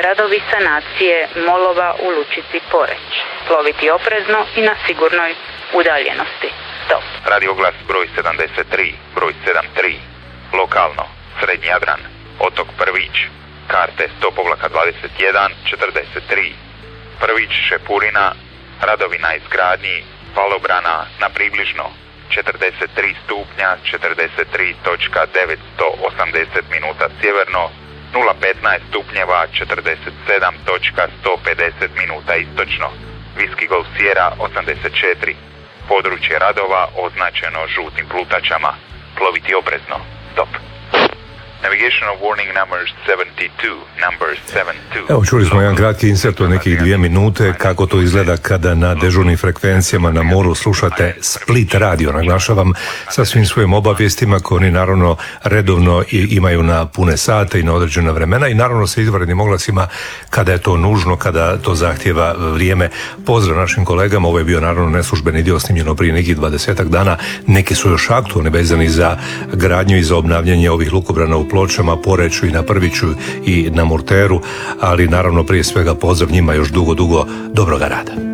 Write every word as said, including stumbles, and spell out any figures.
radovi sanacije molova u lučici Poreć. Ploviti oprezno i na sigurnoj udaljenosti. Stop. Radioglas broj sedamdeset tri, broj sedamdeset tri. Lokalno, Srednji Jadran, otok Prvić. Karte sto dvadeset jedan četrdeset tri. Prvić Šepurina, radovi na izgradnji palobrana na približno četrdeset tri stupnja četrdeset tri zarez devetsto osamdeset minuta sjeverno, nula petnaest stupnjeva četrdeset sedam zarez sto pedeset minuta istočno. Whisky Golf Sierra osamdeset četiri. Područje radova označeno žutim plutačama. Ploviti oprezno. Stop. Navigational warning number sedamdeset dva, number sedamdeset dva. Evo, čuli smo jedan kratki insert od nekih dvije minute kako to izgleda kada na dežurnim frekvencijama na moru slušate Split radio, naglašavam, sa svim svojim obavijestima koje oni naravno redovno imaju na pune sate i na određena vremena i naravno sa izvanrednim oglasima kada je to nužno, kada to zahtjeva vrijeme. Pozdrav našim kolegama, ovo je bio naravno neslužbeni dio snimljeno prije nekih dvadesetak dana, neki su još aktualni vezani za gradnju i za obnavljanje ovih lukobrana u Pločama, Poreču i na Prviću i na Murteru, ali naravno prije svega pozdrav njima još dugo, dugo dobroga rada.